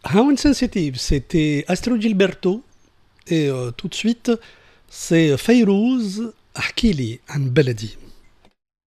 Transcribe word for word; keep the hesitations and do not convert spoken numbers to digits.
How Insensitive, c'était Astro Gilberto. Et euh, tout de suite, c'est Fayrouz, Ahkili, an Baladi.